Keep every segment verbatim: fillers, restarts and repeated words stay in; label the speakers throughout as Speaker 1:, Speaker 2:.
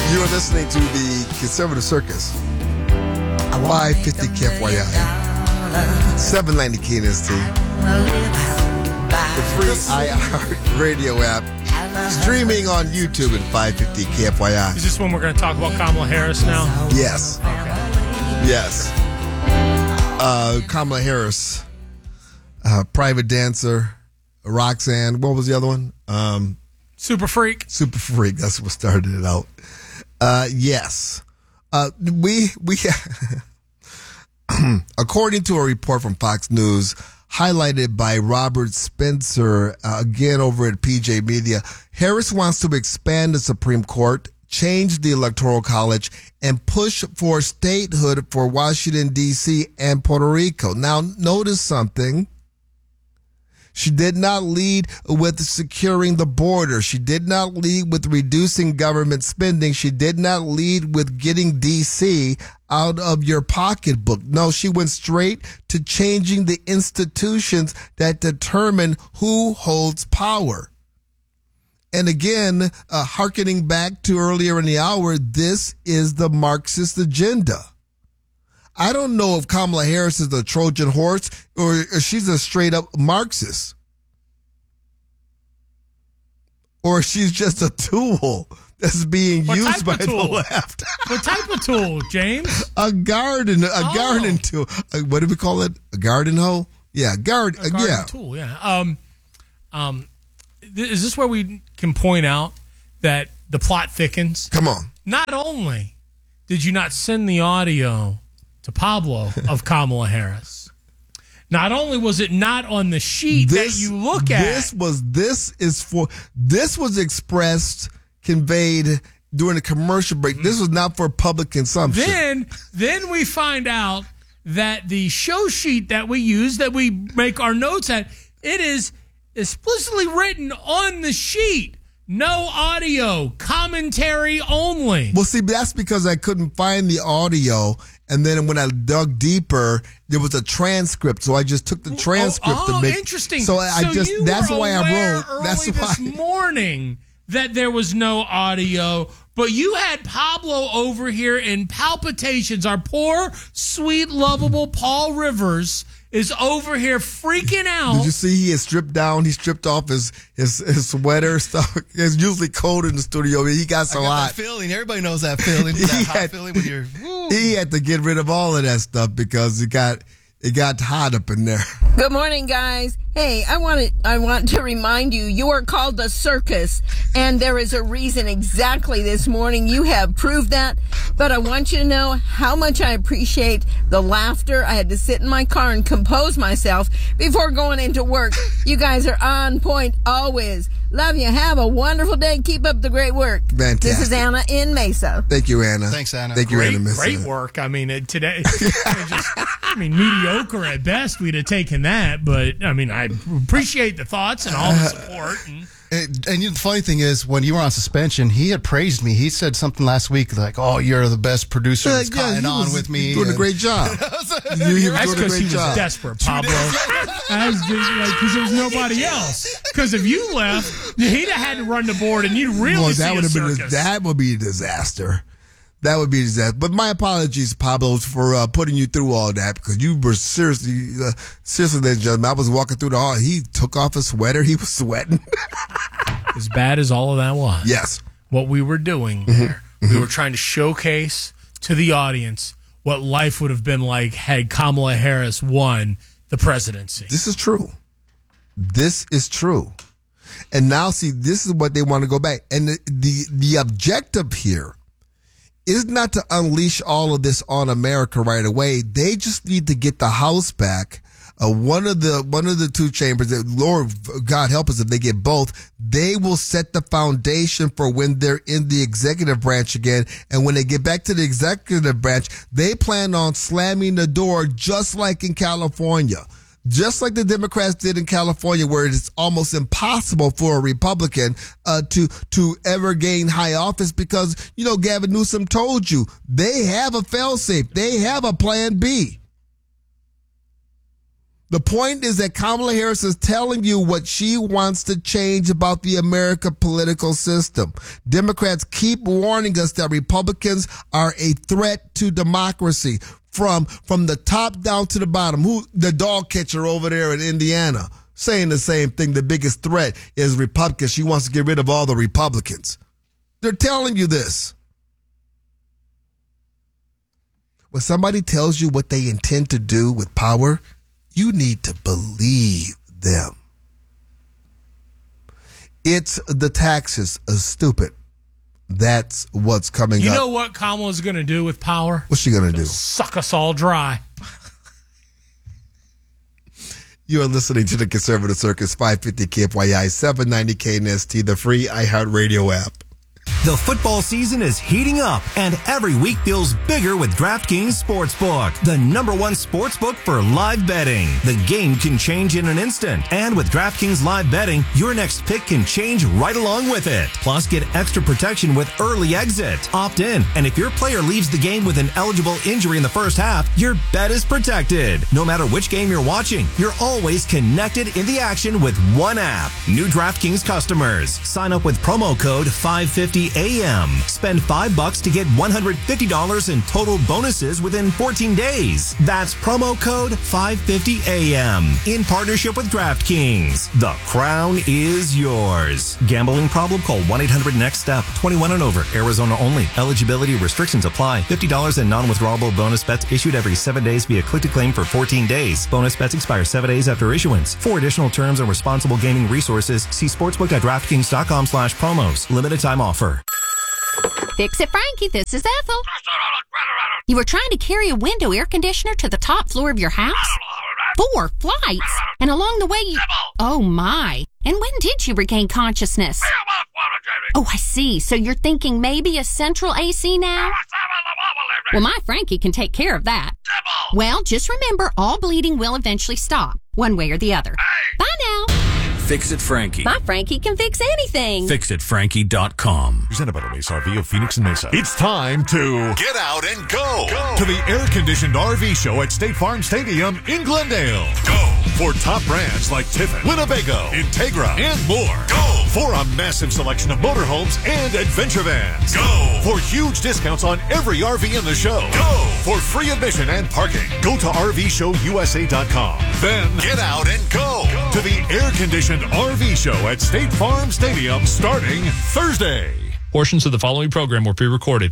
Speaker 1: You are listening to the Conservative Circus. five fifty K F Y I. seven ninety K N S T. The free iHeart Radio app. Streaming on YouTube at five fifty K F Y I.
Speaker 2: Is this when we're going to talk about Kamala Harris now?
Speaker 1: Yes.
Speaker 2: Okay.
Speaker 1: Yes. Uh, Kamala Harris. Uh, private dancer. Roxanne. What was the other one? Um,
Speaker 2: Super Freak.
Speaker 1: Super Freak. That's what started it out. Uh, yes. Uh, we, we, according to a report from Fox News, highlighted by Robert Spencer, uh, again over at P J Media, Harris wants to expand the Supreme Court, change the Electoral College, and push for statehood for Washington, D C and Puerto Rico. Now, notice something. She did not lead with securing the border. She did not lead with reducing government spending. She did not lead with getting D C out of your pocketbook. No, she went straight to changing the institutions that determine who holds power. And again, uh, hearkening back to earlier in the hour, this is the Marxist agenda. I don't know if Kamala Harris is a Trojan horse or if she's a straight up Marxist. Or she's just a tool that's being
Speaker 2: What
Speaker 1: used by
Speaker 2: type of
Speaker 1: the
Speaker 2: tool?
Speaker 1: left.
Speaker 2: What type of tool, James?
Speaker 1: A garden, a
Speaker 2: Oh.
Speaker 1: garden tool. Uh, what do we call it? A garden hoe? Yeah, garden.
Speaker 2: A garden
Speaker 1: yeah.
Speaker 2: tool, yeah. Um, um, th- is this where we can point out that the plot thickens?
Speaker 1: Come on.
Speaker 2: Not only did you not send the audio to Pablo of Kamala Harris, not only was it not on the sheet that you look at.
Speaker 1: This was, this is for, this was expressed, conveyed during the commercial break. This was not for public consumption.
Speaker 2: Then, then we find out that the show sheet that we use, that we make our notes at, it is explicitly written on the sheet. No audio, commentary only.
Speaker 1: Well, see, that's because I couldn't find the audio. And then when I dug deeper, there was a transcript. So I just took the transcript
Speaker 2: oh,
Speaker 1: to
Speaker 2: oh,
Speaker 1: make.
Speaker 2: interesting.
Speaker 1: So I
Speaker 2: so
Speaker 1: just,
Speaker 2: you
Speaker 1: that's
Speaker 2: were
Speaker 1: why I
Speaker 2: aware
Speaker 1: wrote.
Speaker 2: Early
Speaker 1: That's why.
Speaker 2: this morning that there was no audio, but you had Pablo over here in palpitations. Our poor, sweet, lovable Paul Rivers is over here freaking out.
Speaker 1: Did you see he is stripped down? He stripped off his his, his sweater stuff. It's usually cold in the studio. He got a
Speaker 3: I got
Speaker 1: lot.
Speaker 3: that feeling. Everybody knows that feeling. That
Speaker 1: He
Speaker 3: hot
Speaker 1: had-
Speaker 3: feeling when you're. Woo.
Speaker 1: He had to get rid of all of that stuff because it got it got hot up in there.
Speaker 4: Good morning, guys. Hey, I want to, I want to remind you, you are called a circus, and there is a reason exactly this morning. You have proved that, but I want you to know how much I appreciate the laughter. I had to sit in my car and compose myself before going into work. You guys are on point always. Love you. Have a wonderful day. Keep up the great work.
Speaker 1: Fantastic.
Speaker 4: This is Anna in Mesa.
Speaker 1: Thank you, Anna.
Speaker 3: Thanks, Anna.
Speaker 1: Thank you,
Speaker 2: Great,
Speaker 1: Anna. Miss
Speaker 2: great
Speaker 1: Anna.
Speaker 2: work. I mean, it, today, just, I mean, mediocre at best. We'd have taken that, but I mean, I appreciate the thoughts and all the support. And,
Speaker 3: And, and you know, the funny thing is, when you were on suspension, he had praised me. He said something last week like, "Oh, you're the best producer that's
Speaker 1: Yeah,
Speaker 3: caught
Speaker 1: he
Speaker 3: on
Speaker 1: was
Speaker 3: with me."
Speaker 1: doing a
Speaker 3: and-
Speaker 1: great job. You- you were
Speaker 2: that's
Speaker 1: doing a
Speaker 2: because
Speaker 1: great
Speaker 2: he was
Speaker 1: job.
Speaker 2: desperate, Pablo. That's because there was nobody else. Because if you left, he'd have had to run the board, and you'd really
Speaker 1: Well,
Speaker 2: see
Speaker 1: that
Speaker 2: a
Speaker 1: would have been a,
Speaker 2: circus.
Speaker 1: that would be a disaster. That would be a disaster. But my apologies, Pablo, for uh, putting you through all that because you were seriously, uh, seriously, ladies and gentlemen, I was walking through the hall. He took off his sweater. He was sweating.
Speaker 2: As bad as all of that was.
Speaker 1: Yes.
Speaker 2: What we were doing there, we were trying to showcase to the audience what life would have been like had Kamala Harris won the presidency.
Speaker 1: This is true. This is true. And now, see, this is what they want to go back. And the, the, the objective here is not to unleash all of this on America right away. They just need to get the House back. Uh, one of the one of the two chambers, that Lord God help us if they get both, they will set the foundation for when they're in the executive branch again. And when they get back to the executive branch, they plan on slamming the door just like in California. Just like the Democrats did in California, where it's almost impossible for a Republican uh, to to ever gain high office because, you know, Gavin Newsom told you they have a failsafe. They have a plan B. The point is that Kamala Harris is telling you what she wants to change about the American political system. Democrats keep warning us that Republicans are a threat to democracy from, from the top down to the bottom. Who, the dog catcher over there in Indiana, saying the same thing. The biggest threat is Republicans. She wants to get rid of all the Republicans. They're telling you this. When somebody tells you what they intend to do with power, you need to believe them. It's the taxes are stupid. That's what's coming
Speaker 2: You
Speaker 1: up.
Speaker 2: know what Kamala's going to do with power?
Speaker 1: What's she going to do?
Speaker 2: Suck us all dry.
Speaker 1: You are listening to the Conservative Circus, five fifty K F Y I, seven ninety K N S T, the free iHeartRadio app.
Speaker 5: The football season is heating up, and every week feels bigger with DraftKings Sportsbook, the number one sportsbook for live betting. The game can change in an instant, and with DraftKings Live Betting, your next pick can change right along with it. Plus, get extra protection with early exit. Opt in, and if your player leaves the game with an eligible injury in the first half, your bet is protected. No matter which game you're watching, you're always connected in the action with one app. New DraftKings customers, sign up with promo code five fifty A M. Spend five bucks to get one hundred fifty dollars in total bonuses within fourteen days. That's promo code five fifty A M in partnership with DraftKings. The crown is yours. Gambling problem? Call one eight hundred next step. twenty-one and over. Arizona only. Eligibility restrictions apply. fifty dollars in non-withdrawable bonus bets issued every seven days via click to claim for fourteen days. Bonus bets expire seven days after issuance. For additional terms and responsible gaming resources, see sportsbook.draftkings.com slash promos. Limited time offer.
Speaker 6: Fix it, Frankie. This is Ethel. You were trying to carry a window air conditioner to the top floor of your house? Four flights. And along the way you... Oh, my. And when did you regain consciousness? Oh, I see. So you're thinking maybe a central A C now? Well, my Frankie can take care of that. Well, just remember, all bleeding will eventually stop, one way or the other. Bye now.
Speaker 7: Fix It Frankie.
Speaker 6: My Frankie can fix anything.
Speaker 7: fix it frankie dot com.
Speaker 8: Presented by the Mesa R V of Phoenix and Mesa. It's time to get out and go, go. to the air-conditioned R V show at State Farm Stadium in Glendale. Go for top brands like Tiffin, Winnebago, Integra, and more. Go for a massive selection of motorhomes and adventure vans. Go for huge discounts on every R V in the show. Go for free admission and parking. Go to R V show U S A dot com. Then get out and go, go. to the air-conditioned R V show at State Farm Stadium starting Thursday.
Speaker 9: Portions of the following program were pre-recorded.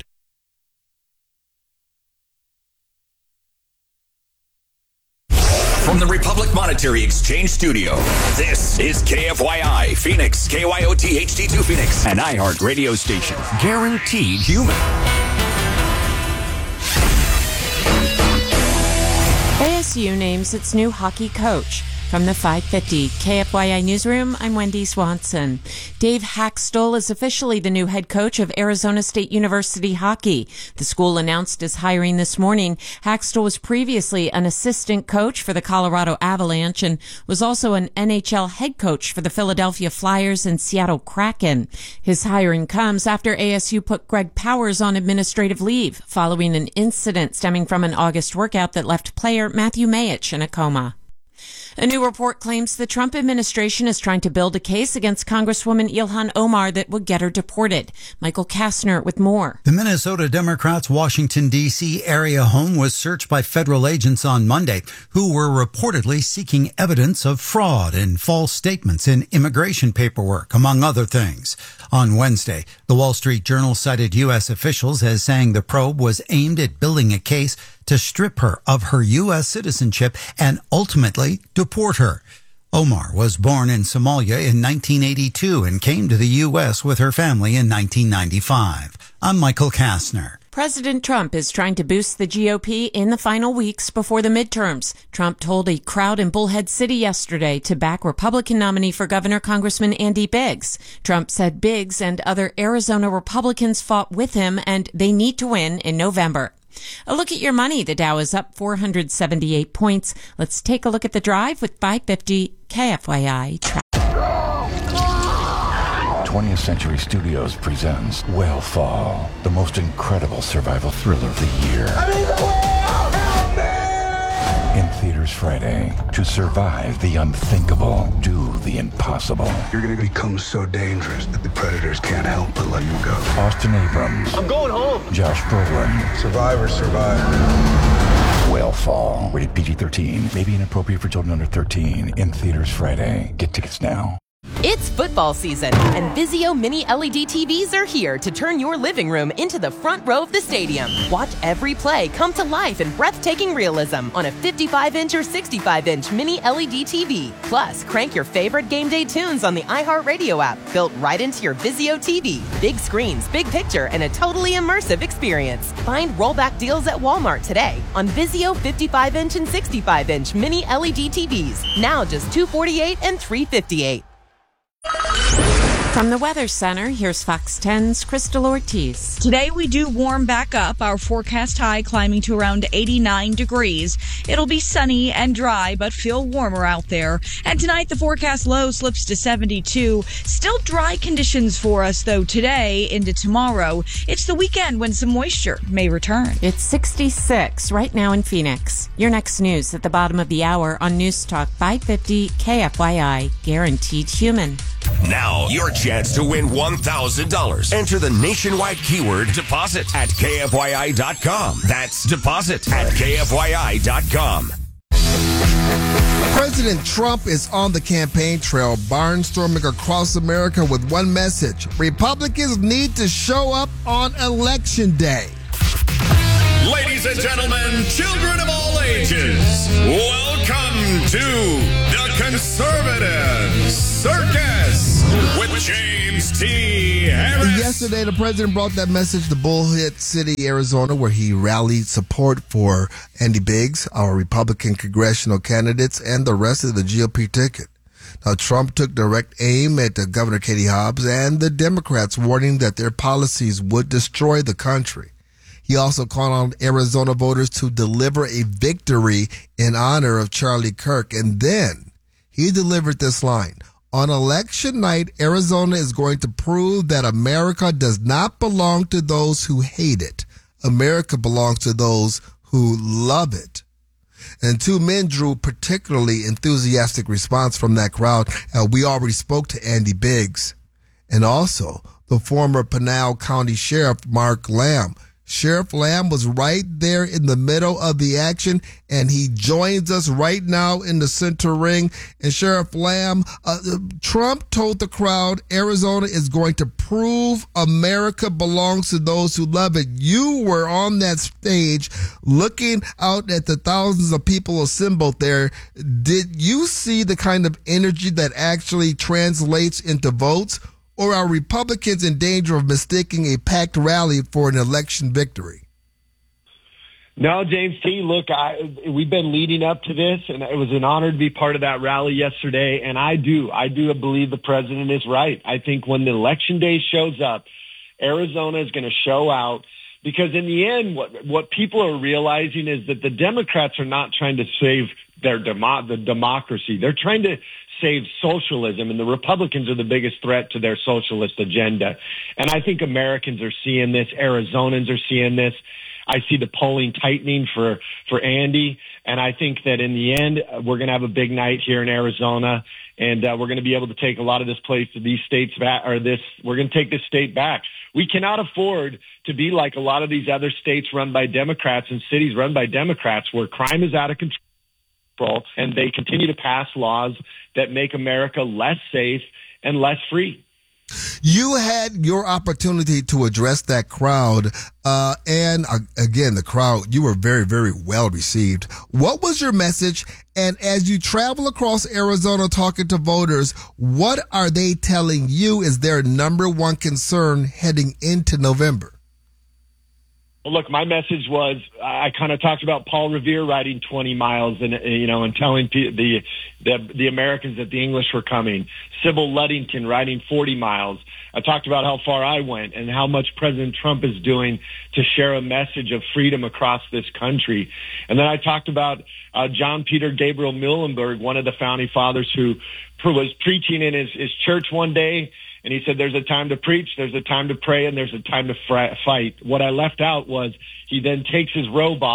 Speaker 10: From the Republic Monetary Exchange Studio, this is K F Y I Phoenix, K Y O T H D two Phoenix, an iHeart radio station. Guaranteed human.
Speaker 11: A S U names its new hockey coach. From the five fifty K F Y I Newsroom, I'm Wendy Swanson. Dave Haxtell is officially the new head coach of Arizona State University hockey. The school announced his hiring this morning. Haxtell was previously an assistant coach for the Colorado Avalanche and was also an N H L head coach for the Philadelphia Flyers and Seattle Kraken. His hiring comes after A S U put Greg Powers on administrative leave following an incident stemming from an August workout that left player Matthew Mayich in a coma. A new report claims the Trump administration is trying to build a case against Congresswoman Ilhan Omar that would get her deported. Michael Kastner with more.
Speaker 12: The Minnesota Democrats' Washington, D C area home was searched by federal agents on Monday, who were reportedly seeking evidence of fraud and false statements in immigration paperwork, among other things. On Wednesday, the Wall Street Journal cited U S officials as saying the probe was aimed at building a case to strip her of her U S citizenship and ultimately deport her. Omar was born in Somalia in nineteen eighty-two and came to the U S with her family in nineteen ninety-five. I'm Michael Kastner.
Speaker 11: President Trump is trying to boost the G O P in the final weeks before the midterms. Trump told a crowd in Bullhead City yesterday to back Republican nominee for governor, Congressman Andy Biggs. Trump said Biggs and other Arizona Republicans fought with him and they need to win in November. A look at your money. The Dow is up four hundred seventy-eight points. Let's take a look at the drive with five fifty K F Y I traffic.
Speaker 13: twentieth Century Studios presents Whale Fall, the most incredible survival thriller of the year. I mean, the whale! Help me! In theaters Theaters Friday. To survive the unthinkable, do the impossible.
Speaker 14: You're going to become so dangerous that the predators can't help but let you go.
Speaker 13: Austin Abrams.
Speaker 14: I'm going home.
Speaker 13: Josh Brolin.
Speaker 14: Survivor, survivor.
Speaker 13: Whale Fall. Rated P G thirteen. May be inappropriate for children under thirteen. In theaters Friday. Get tickets now.
Speaker 15: It's football season, and Vizio Mini L E D T Vs are here to turn your living room into the front row of the stadium. Watch every play come to life in breathtaking realism on a fifty-five inch or sixty-five inch Mini L E D T V. Plus, crank your favorite game day tunes on the iHeartRadio app, built right into your Vizio T V. Big screens, big picture, and a totally immersive experience. Find rollback deals at Walmart today on Vizio fifty-five inch and sixty-five inch Mini L E D T Vs. Now just two hundred forty-eight dollars and three hundred fifty-eight dollars.
Speaker 11: From the Weather Center, here's Fox ten's Crystal Ortiz.
Speaker 16: Today we do warm back up, our forecast high climbing to around eighty-nine degrees. It'll be sunny and dry, but feel warmer out there. And tonight the forecast low slips to seventy-two. Still dry conditions for us, though, today into tomorrow. It's the weekend when some moisture may return.
Speaker 11: It's sixty-six right now in Phoenix. Your next news at the bottom of the hour on News Talk five fifty K F Y I. Guaranteed human.
Speaker 17: Now, your chance to win one thousand dollars. Enter the nationwide keyword deposit at K F Y I dot com. That's deposit at K F Y I dot com.
Speaker 1: President Trump is on the campaign trail, barnstorming across America with one message. Republicans need to show up on Election Day.
Speaker 17: Ladies and gentlemen, children of all ages, welcome to the Conservative Circus with James T. Harris.
Speaker 1: Yesterday, the president brought that message to Bullhead City, Arizona, where he rallied support for Andy Biggs, our Republican congressional candidates, and the rest of the G O P ticket. Now, Trump took direct aim at the Governor Katie Hobbs and the Democrats, warning that their policies would destroy the country. He also called on Arizona voters to deliver a victory in honor of Charlie Kirk. And then he delivered this line. On election night, Arizona is going to prove that America does not belong to those who hate it. America belongs to those who love it. And two men drew particularly enthusiastic response from that crowd. Uh, we already spoke to Andy Biggs and also the former Pinal County Sheriff, Mark Lamb. Sheriff Lamb was right there in the middle of the action, and he joins us right now in the center ring. And Sheriff Lamb, uh, Trump told the crowd Arizona is going to prove America belongs to those who love it. You were on that stage looking out at the thousands of people assembled there. Did you see the kind of energy that actually translates into votes? Or are Republicans in danger of mistaking a packed rally for an election victory?
Speaker 18: No, James T. Look, I, we've been leading up to this, and it was an honor to be part of that rally yesterday. And I do, I do believe the president is right. I think when the election day shows up, Arizona is going to show out. Because in the end, what what people are realizing is that the Democrats are not trying to save their demo, the democracy. They're trying to save socialism, and the Republicans are the biggest threat to their socialist agenda. And I think Americans are seeing this. Arizonans are seeing this. I see the polling tightening for, for Andy, and I think that in the end, we're going to have a big night here in Arizona, and uh, we're going to be able to take a lot of this place, these states back, or this, we're going to take this state back. We cannot afford to be like a lot of these other states run by Democrats and cities run by Democrats where crime is out of control, and they continue to pass laws that make America less safe and less free.
Speaker 1: You had your opportunity to address that crowd, uh, and uh, again, the crowd, you were very, very well received. What was your message? And as you travel across Arizona talking to voters, what are they telling you is their number one concern heading into November?
Speaker 18: Well, look, my message was I kind of talked about Paul Revere riding twenty miles and, you know, and telling the, the, the Americans that the English were coming. Sybil Ludington riding forty miles. I talked about how far I went and how much President Trump is doing to share a message of freedom across this country. And then I talked about uh, John Peter Gabriel Muhlenberg, one of the founding fathers who was preaching in his, his church one day. And he said, there's a time to preach, there's a time to pray, and there's a time to fr- fight. What I left out was he then takes his robe off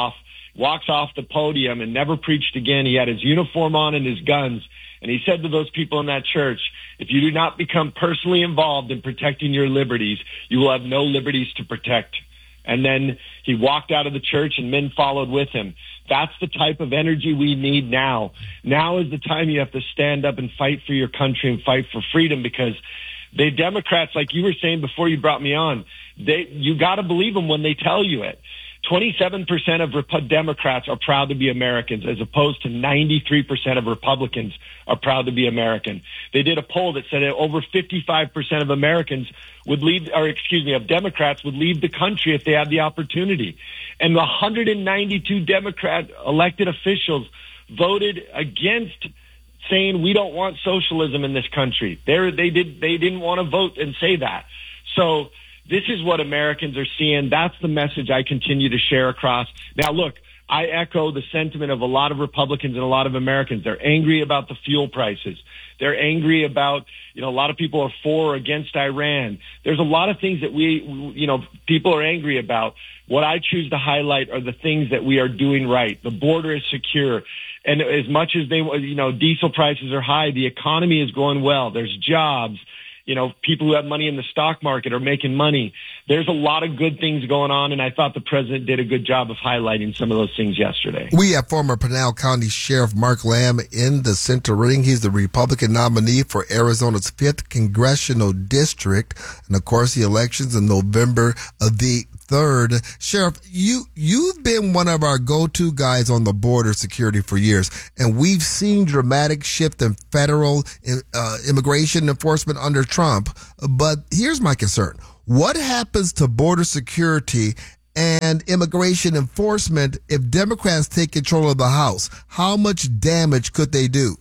Speaker 18: walks off the podium and never preached again. He had his uniform on and his guns. And he said to those people in that church, if you do not become personally involved in protecting your liberties, you will have no liberties to protect. And then he walked out of the church and men followed with him. That's the type of energy we need now. Now is the time you have to stand up and fight for your country and fight for freedom, because the Democrats, like you were saying before you brought me on, they you got to believe them when they tell you it. twenty-seven percent of Rep- Democrats are proud to be Americans, as opposed to ninety-three percent of Republicans are proud to be American. They did a poll that said that over fifty-five percent of Americans would leave, or excuse me, of Democrats would leave the country if they had the opportunity. And one hundred ninety-two Democrat elected officials voted against, saying we don't want socialism in this country. They they did they didn't want to vote and say that. So this is what Americans are seeing. That's the message I continue to share across. Now, look, I echo the sentiment of a lot of Republicans and a lot of Americans. They're angry about the fuel prices. They're angry about, you know, a lot of people are for or against Iran. There's a lot of things that we, you know, people are angry about. What I choose to highlight are the things that we are doing right. The border is secure. And as much as they, you know, diesel prices are high, the economy is going well. There's jobs. You know, people who have money in the stock market are making money. There's a lot of good things going on, and I thought the president did a good job of highlighting some of those things yesterday.
Speaker 1: We have former Pinal County Sheriff Mark Lamb in the center ring. He's the Republican nominee for Arizona's fifth Congressional District. And, of course, the election's in November of the third. Sheriff, you, you've been one of our go-to guys on the border security for years, and we've seen dramatic shift in federal uh, immigration enforcement under Trump. But here's my concern. What happens to border security and immigration enforcement if Democrats take control of the House? How much damage could they do?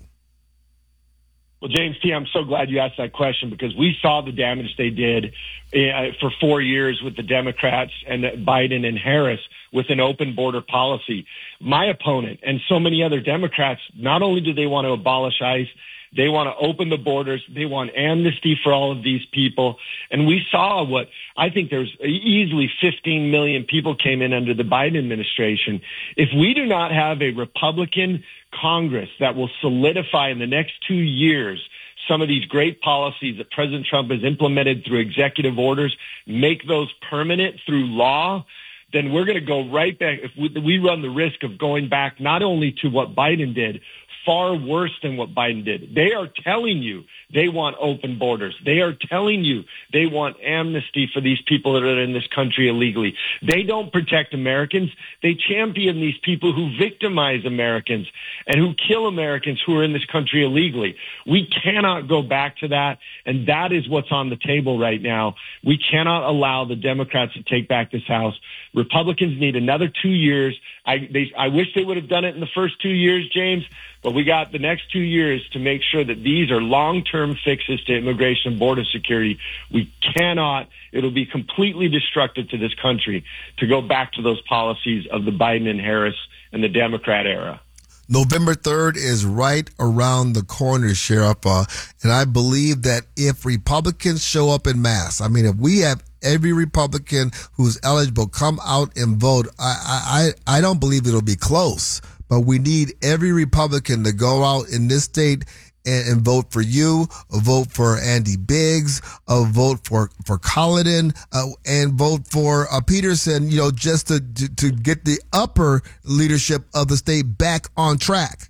Speaker 18: Well, James T., I'm so glad you asked that question, because we saw the damage they did uh, for four years with the Democrats and Biden and Harris with an open border policy. My opponent and so many other Democrats, not only do they want to abolish ICE, they want to open the borders. They want amnesty for all of these people. And we saw what I think there's easily fifteen million people came in under the Biden administration. If we do not have a Republican Congress that will solidify in the next two years some of these great policies that President Trump has implemented through executive orders, make those permanent through law, then we're going to go right back. If we, we run the risk of going back not only to what Biden did, far worse than what Biden did. They are telling you they want open borders. They are telling you they want amnesty for these people that are in this country illegally. They don't protect Americans. They champion these people who victimize Americans and who kill Americans who are in this country illegally. We cannot go back to that, and that is what's on the table right now. We cannot allow the Democrats to take back this House. Republicans need another two years. I, they, I wish they would have done it in the first two years, James, but we got the next two years to make sure that these are long-term fixes to immigration and border security. We cannot, it'll be completely destructive to this country to go back to those policies of the Biden and Harris and the Democrat era.
Speaker 1: November third is right around the corner, Sheriff. Uh, and I believe that if Republicans show up in mass, I mean, if we have every Republican who's eligible come out and vote, I, I, I don't believe it'll be close. But we need every Republican to go out in this state and, and vote for you, a vote for Andy Biggs, a vote for, for Collin, uh, and vote for uh, Peterson, you know, just to, to, to get the upper leadership of the state back on track.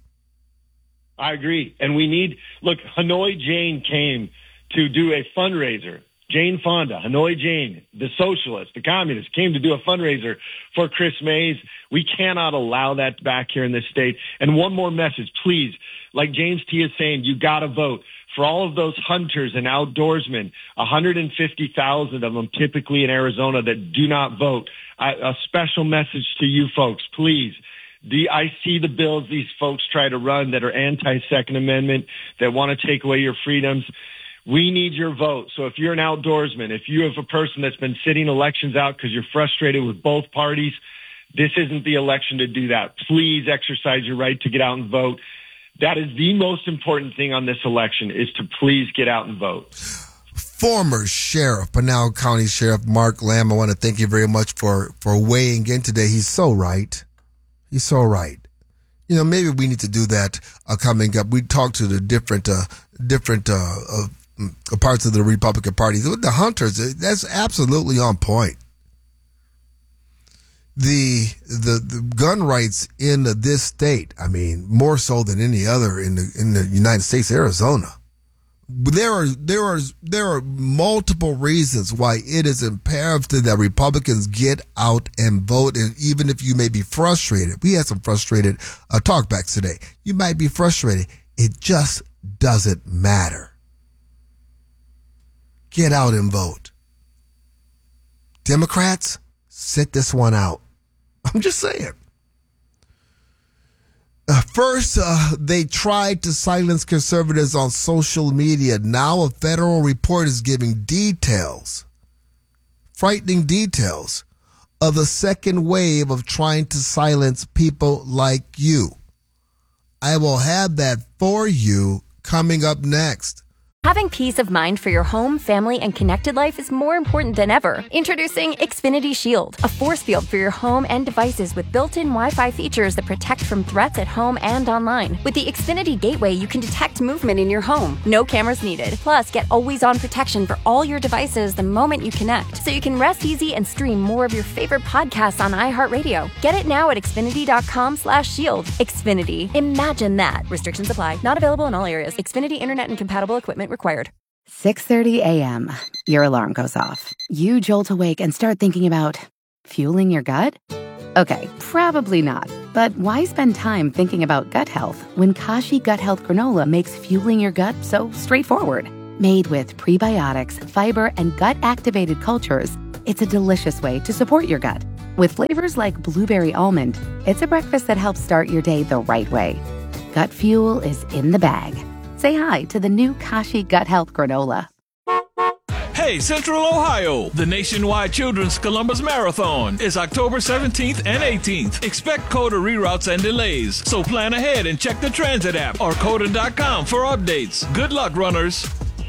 Speaker 18: I agree. And we need, look, Hanoi Jane came to do a fundraiser. Jane Fonda, Hanoi Jane, the socialist, the communist, came to do a fundraiser for Chris Mays. We cannot allow that back here in this state. And one more message, please, like James T. is saying, you got to vote. For all of those hunters and outdoorsmen, one hundred fifty thousand of them typically in Arizona that do not vote, I, a special message to you folks, please. The, I see the bills these folks try to run that are anti-Second Amendment, that want to take away your freedoms. We need your vote. So if you're an outdoorsman, if you have a person that's been sitting elections out because you're frustrated with both parties, this isn't the election to do that. Please exercise your right to get out and vote. That is the most important thing on this election, is to please get out and vote.
Speaker 1: Former Sheriff, Pinal County Sheriff Mark Lamb, I want to thank you very much for, for weighing in today. He's so right. He's so right. You know, maybe we need to do that uh, coming up. We talk to the different uh, different uh, uh, parts of the Republican Party. The hunters, that's absolutely on point. The, the the gun rights in this state, I mean, more so than any other in the in the United States, Arizona. There are there are there are multiple reasons why it is imperative that Republicans get out and vote, and even if you may be frustrated, we had some frustrated uh, talkbacks today. You might be frustrated. It just doesn't matter. Get out and vote. Democrats, sit this one out. I'm just saying. Uh, first, uh, they tried to silence conservatives on social media. Now a federal report is giving details, frightening details, of the second wave of trying to silence people like you. I will have that for you coming up next.
Speaker 19: Having peace of mind for your home, family, and connected life is more important than ever. Introducing Xfinity Shield, a force field for your home and devices with built-in Wi-Fi features that protect from threats at home and online. With the Xfinity Gateway, you can detect movement in your home. No cameras needed. Plus, get always-on protection for all your devices the moment you connect, so you can rest easy and stream more of your favorite podcasts on iHeartRadio. Get it now at Xfinity.com slash shield. Xfinity. Imagine that. Restrictions apply. Not available in all areas. Xfinity Internet and compatible equipment required.
Speaker 20: six thirty a.m. Your alarm goes off. You jolt awake and start thinking about fueling your gut? Okay, probably not. But why spend time thinking about gut health when Kashi Gut Health Granola makes fueling your gut so straightforward? Made with prebiotics, fiber, and gut-activated cultures, it's a delicious way to support your gut. With flavors like blueberry almond, it's a breakfast that helps start your day the right way. Gut fuel is in the bag. Say hi to the new Kashi Gut Health Granola.
Speaker 21: Hey, Central Ohio! The Nationwide Children's Columbus Marathon is October seventeenth and eighteenth. Expect COTA reroutes and delays, so plan ahead and check the transit app or COTA dot com for updates. Good luck, runners!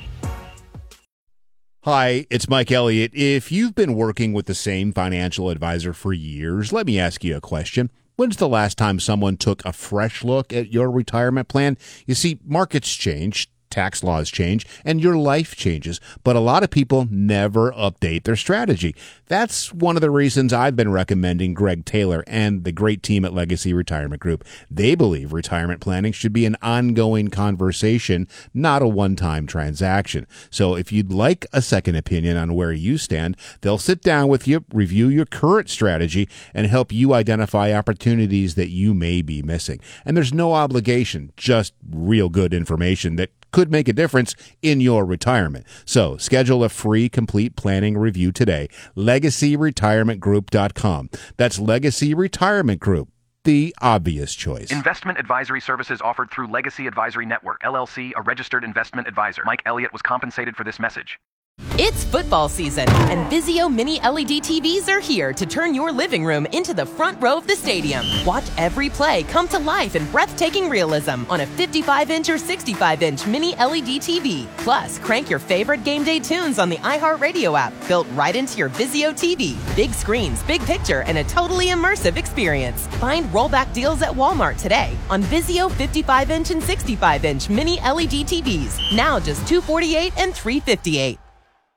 Speaker 22: Hi, it's Mike Elliott. If you've been working with the same financial advisor for years, let me ask you a question. When's the last time someone took a fresh look at your retirement plan? You see, markets change, tax laws change, and your life changes, but a lot of people never update their strategy. That's one of the reasons I've been recommending Greg Taylor and the great team at Legacy Retirement Group. They believe retirement planning should be an ongoing conversation, not a one-time transaction. So if you'd like a second opinion on where you stand, they'll sit down with you, review your current strategy, and help you identify opportunities that you may be missing. And there's no obligation, just real good information that could make a difference in your retirement. So schedule a free complete planning review today. legacy retirement group dot com. That's Legacy Retirement Group, the obvious choice.
Speaker 23: Investment advisory services offered through Legacy Advisory Network, L L C, a registered investment advisor. Mike Elliott was compensated for this message.
Speaker 15: It's football season, and Vizio Mini L E D T Vs are here to turn your living room into the front row of the stadium. Watch every play come to life in breathtaking realism on a fifty-five inch or sixty-five inch Mini L E D T V. Plus, crank your favorite game day tunes on the iHeartRadio app, built right into your Vizio T V. Big screens, big picture, and a totally immersive experience. Find rollback deals at Walmart today on Vizio fifty-five inch and sixty-five inch Mini L E D T Vs. Now just two hundred forty-eight dollars and three hundred fifty-eight dollars.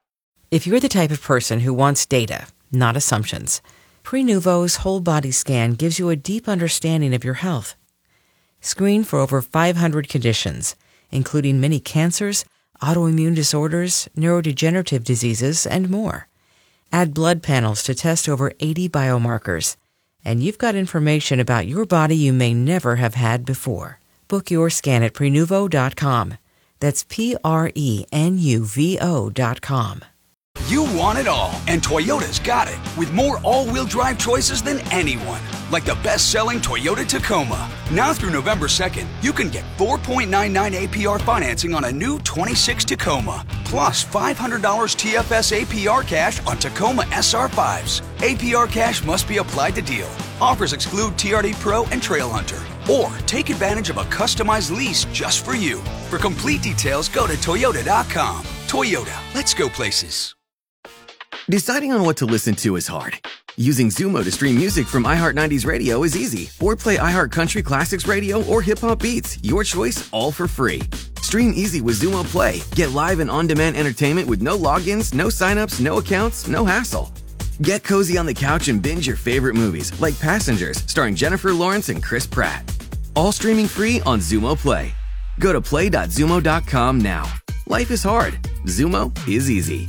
Speaker 24: If you're the type of person who wants data, not assumptions, Prenuvo's whole body scan gives you a deep understanding of your health. Screen for over five hundred conditions, including many cancers, autoimmune disorders, neurodegenerative diseases, and more. Add blood panels to test over eighty biomarkers, and you've got information about your body you may never have had before. Book your scan at Prenuvo dot com. That's P R E N U V O dot com.
Speaker 25: You want it all, and Toyota's got it, with more all-wheel drive choices than anyone. Like the best-selling Toyota Tacoma. Now through November second, you can get four point nine nine A P R financing on a new twenty-six Tacoma, plus five hundred dollars T F S A P R cash on Tacoma S R fives. A P R cash must be applied to deal. Offers exclude T R D Pro and Trail Hunter. Or take advantage of a customized lease just for you. For complete details, go to Toyota dot com. Toyota, let's go places.
Speaker 26: Deciding on what to listen to is hard.
Speaker 2: Using Zumo to stream music from iHeart nineties Radio is easy. Or play iHeart Country Classics Radio or Hip Hop Beats. Your choice, all for free. Stream easy with Zumo Play. Get live and on-demand entertainment with no logins, no signups, no accounts, no hassle. Get cozy on the couch and binge your favorite movies, like Passengers, starring Jennifer Lawrence and Chris Pratt. All streaming free on Zumo Play. Go to play dot zumo dot com now. Life is hard. Zumo is easy.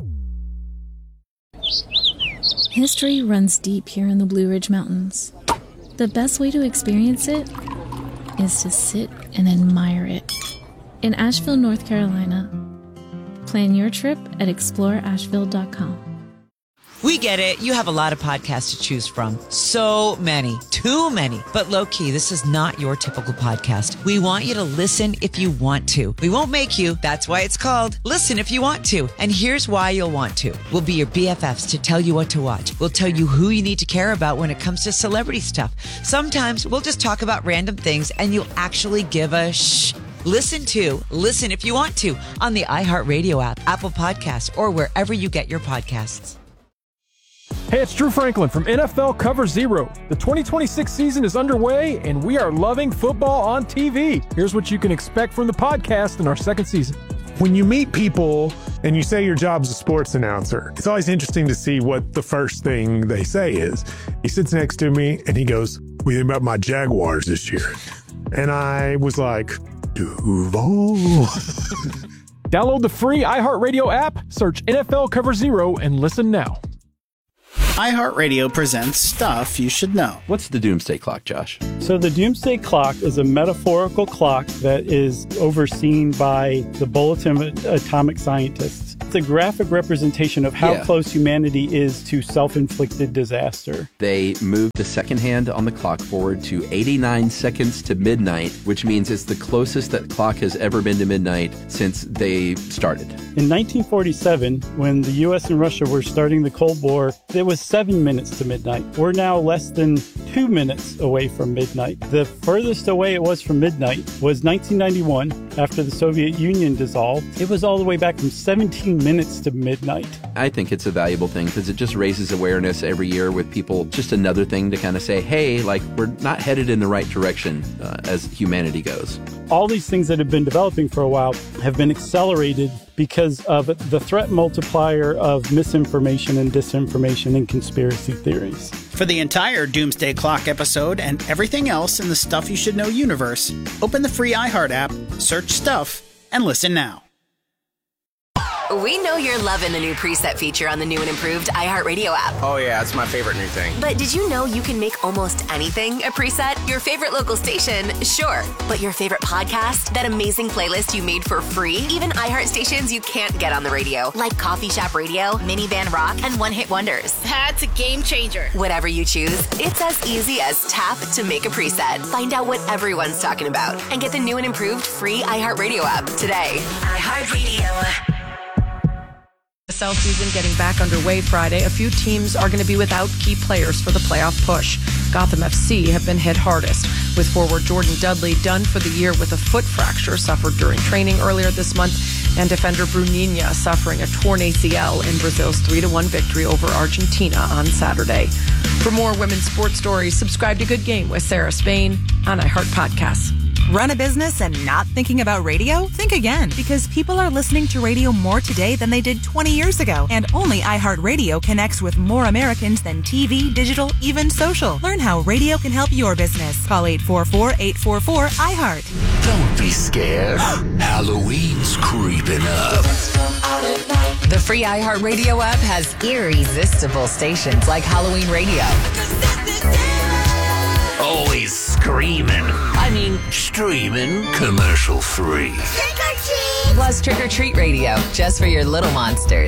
Speaker 3: History runs deep here in the Blue Ridge Mountains. The best way to experience it is to sit and admire it. In Asheville, North Carolina. Plan your trip at explore asheville dot com.
Speaker 4: We get it. You have a lot of podcasts to choose from. So many. Too many. But low-key, this is not your typical podcast. We want you to listen if you want to. We won't make you. That's why it's called Listen If You Want To. And here's why you'll want to. We'll be your B F Fs to tell you what to watch. We'll tell you who you need to care about when it comes to celebrity stuff. Sometimes we'll just talk about random things and you'll actually give a shh. Listen to Listen If You Want To on the iHeartRadio app, Apple Podcasts, or wherever you get your podcasts.
Speaker 5: Hey, it's Drew Franklin from N F L Cover Zero. The twenty twenty-six season is underway, and we are loving football on T V. Here's what you can expect from the podcast in our second season.
Speaker 6: When you meet people and you say your job's a sports announcer, it's always interesting to see what the first thing they say is. He sits next to me, and he goes, "What do you think about my Jaguars this year?" And I was like, Duval.
Speaker 5: Download the free iHeartRadio app, search N F L Cover Zero, and listen now.
Speaker 26: iHeartRadio presents Stuff You Should Know.
Speaker 27: What's the Doomsday Clock, Josh?
Speaker 28: So the Doomsday Clock is a metaphorical clock that is overseen by the Bulletin of Atomic Scientists. It's a graphic representation of how
Speaker 27: Yeah.
Speaker 28: close humanity is to self-inflicted disaster.
Speaker 27: They moved the second hand on the clock forward to eighty-nine seconds to midnight, which means it's the closest that clock has ever been to midnight since they started.
Speaker 28: In nineteen forty-seven, when the U S and Russia were starting the Cold War, it was seven minutes to midnight. We're now less than two minutes away from midnight. The furthest away it was from midnight was nineteen ninety-one, after the Soviet Union dissolved. It was all the way back from seventeen minutes to midnight.
Speaker 27: I think it's a valuable thing because it just raises awareness every year with people. Just another thing to kind of say, hey, like, we're not headed in the right direction uh, as humanity goes.
Speaker 28: All these things that have been developing for a while have been accelerated because of the threat multiplier of misinformation and disinformation and conspiracy theories.
Speaker 26: For the entire Doomsday Clock episode and everything else in the Stuff You Should Know universe, open the free iHeart app, search Stuff, and listen now.
Speaker 29: We know you're loving the new preset feature on the new and improved iHeartRadio app.
Speaker 30: Oh yeah, it's my favorite new thing.
Speaker 29: But did you know you can make almost anything a preset? Your favorite local station, sure. But your favorite podcast? That amazing playlist you made for free? Even iHeart stations you can't get on the radio, like Coffee Shop Radio, Minivan Rock, and One Hit Wonders.
Speaker 31: That's a game changer.
Speaker 29: Whatever you choose, it's as easy as tap to make a preset. Find out what everyone's talking about and get the new and improved free iHeartRadio app today. iHeartRadio.
Speaker 32: The South season getting back underway Friday. A few teams are going to be without key players for the playoff push. Gotham F C have been hit hardest, with forward Jordan Dudley done for the year with a foot fracture suffered during training earlier this month, and defender Bruninha suffering a torn A C L in Brazil's three to one victory over Argentina on Saturday. For more women's sports stories, subscribe to Good Game with Sarah Spain on iHeart Podcasts.
Speaker 33: Run a business and not thinking about radio? Think again, because people are listening to radio more today than they did twenty years ago. And only iHeartRadio connects with more Americans than T V, digital, even social. Learn how radio can help your business. Call eight four four, eight four four, iHeart.
Speaker 34: Don't be scared. Halloween's creeping up.
Speaker 35: The free iHeartRadio app has irresistible stations like Halloween Radio.
Speaker 34: Always screaming. I mean, streaming commercial free.
Speaker 35: Trick or treat! Plus Trick or Treat Radio, just for your little monsters.